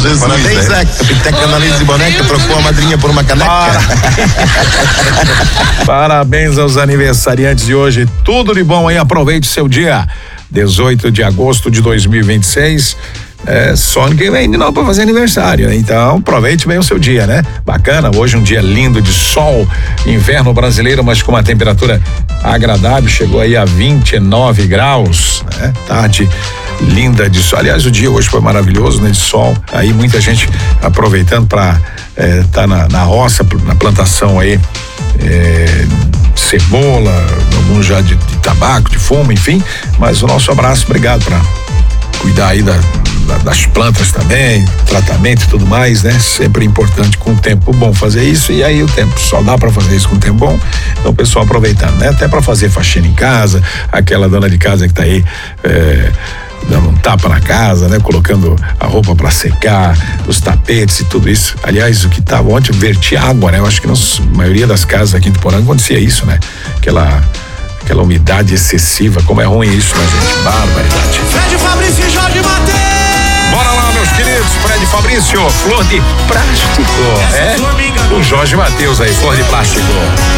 Jesus. Parabéns, Zé. Tem canaliza de boneca, trocou a madrinha por uma caneca. Parabéns aos aniversariantes de hoje. Tudo de bom aí. Aproveite seu dia. 18 de agosto de 2026. Só ano que vem de novo para fazer aniversário, né? Então aproveite bem o seu dia, né? Bacana, hoje um dia lindo de sol, inverno brasileiro, mas com uma temperatura agradável, chegou aí a 29 graus, né? Tarde linda de sol, aliás o dia hoje foi maravilhoso, né? De sol, aí muita gente aproveitando para tá na roça, na plantação aí, cebola, alguns já de tabaco, de fumo, enfim, mas o nosso abraço, obrigado para cuidar aí das plantas também, tratamento e tudo mais, né? Sempre importante com o tempo bom fazer isso, e aí o tempo só dá para fazer isso com o tempo bom, então o pessoal aproveitando, né? Até para fazer faxina em casa, aquela dona de casa que tá aí dando um tapa na casa, né? Colocando a roupa para secar, os tapetes e tudo isso. Aliás, o que tava ontem, verti água, né? Eu acho que na maioria das casas aqui em Tuporanga acontecia isso, né? Aquela umidade excessiva, como é ruim isso, né, gente? Barbaridade. Fred Fabrício e Jorge Mateus. Bora lá, meus queridos. Fred Fabrício, flor de plástico. O Jorge Mateus aí, flor de plástico.